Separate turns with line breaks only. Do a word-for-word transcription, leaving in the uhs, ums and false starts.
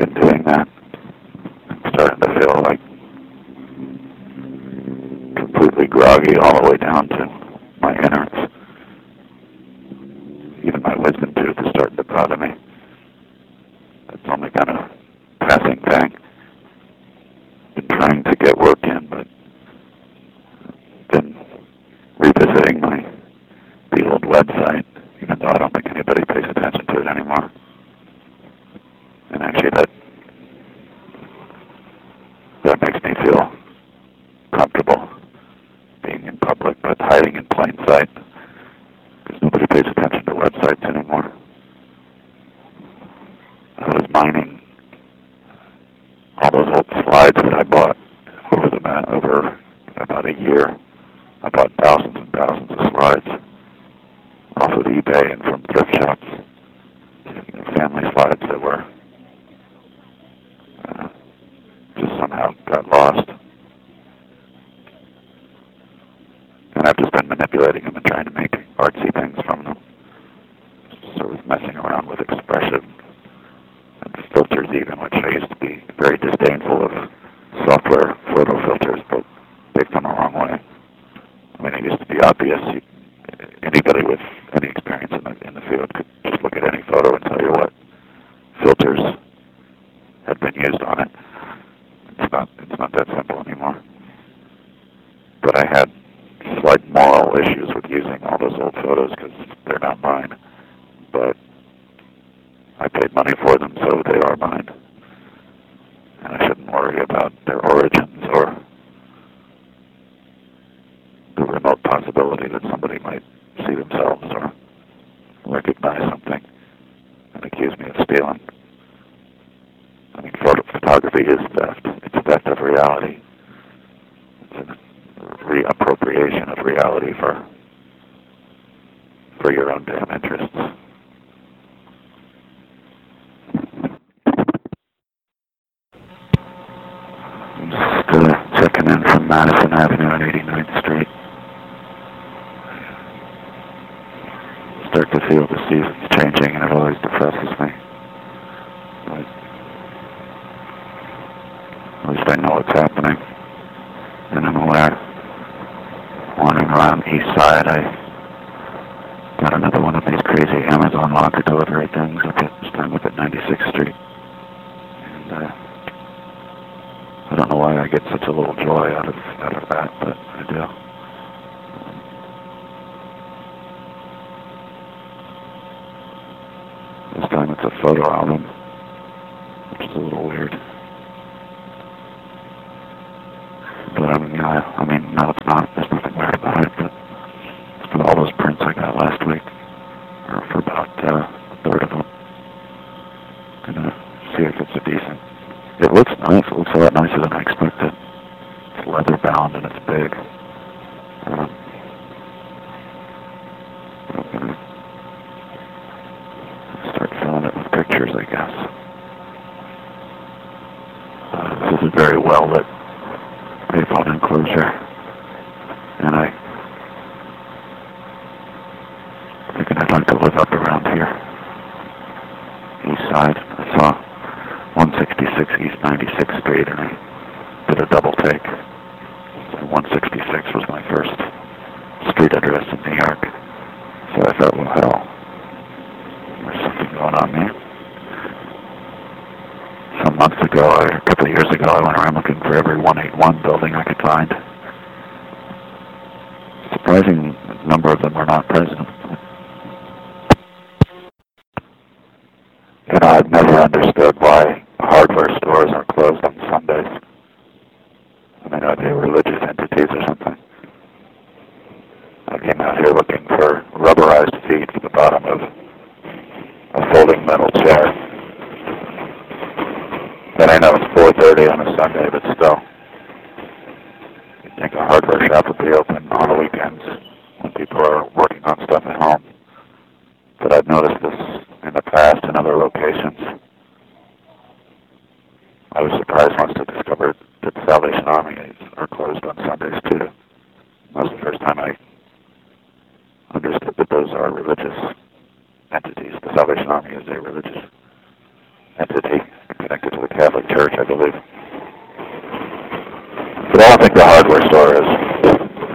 been doing that. I'm starting to feel like completely groggy all the way down to my innards. Even my wisdom tooth is starting to bother me. It's only kind of passing thing. Been trying to get work in, but been revisiting my the old website, even though I don't think anybody pays attention to it anymore. And actually, that that makes me feel comfortable being in public, but hiding in plain sight, because nobody pays attention to websites anymore. I was mining all those old slides that I bought over the over about a year. I bought thousands and thousands of slides off of eBay and from thrift shops, you know, family slides that were uh, just somehow got lost. And I've just been manipulating them and trying to make artsy things from them. Sort of messing around with expression and filters even, which I used to be very disdainful of software photo filters, but they've come a long way. I mean, it used to be obvious. Anybody with any experience in the, in the field could just look at any photo and tell you what filters had been used on it. It's not, it's not that simple anymore. But I had slight moral issues with using all those old photos because they're not mine. But I paid money for them, so they are mine. And I shouldn't worry about their origins or the remote possibility that somebody might see themselves or recognize something and accuse me of stealing. I mean, photo photography is theft. It's theft of reality. It's a reappropriation of reality for for your own damn interests. I'm just uh, checking in from Madison Avenue at eighty-ninth Street. Start to feel the seasons changing, and it always depresses me. But at least I know what's happening, and I'm aware. Wandering around the east side, I got another one of these crazy Amazon locker delivery things up at this time up at ninety-sixth Street, and uh, I don't know why I get such a little joy out of out of that, but I do. This time it's a photo album, which is a little weird. But I mean, yeah, I mean, no, it's not. There's nothing weird about it. But it's for all those prints I got last week, or for about uh, a third of them. Gonna see if it's a decent. It looks nice. It looks a lot nicer than I expected. It's leather bound and it's big. Um, I'm gonna start filling it with pictures, I guess. Uh, this is a very well lit payphone enclosure, and I thinking I'd like to live up around here. East side. I saw one sixty-six East ninety-sixth Street, and I did a double take. So one sixty-six was my first street address in New York. So I thought, well, hell, there's something going on there. Some months ago, or a couple of years ago, I went around looking for every one eighty-one building I could find. Surprising number of them were not present. You know, I've never understood why hardware stores are closed on Sundays. I mean, are they religious entities or something? I came out here looking for rubberized feet for the bottom of a folding metal chair. And I know it's four thirty on a Sunday, but still. You'd think a hardware shop would be open on the weekends when people are working on stuff at home. But I've noticed this in the past in other locations. I was surprised once to discover that the Salvation Army are closed on Sundays too. That was the first time I understood that those are religious entities. The Salvation Army is a religious entity. connected to the Catholic Church, I believe. But I don't think the hardware store is.